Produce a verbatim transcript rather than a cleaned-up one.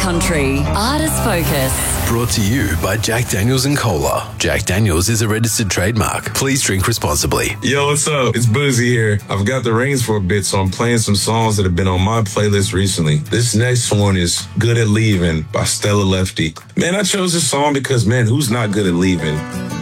Country Artist Focus. Brought to you by Jack Daniels and Cola. Jack Daniels is a registered trademark. Please drink responsibly. Yo, what's up? It's Boozy here. I've got the reins for a bit, so I'm playing some songs that have been on my playlist recently. This next one is Good at Leaving by Stella Lefty. Man, I chose this song because, man, who's not good at leaving?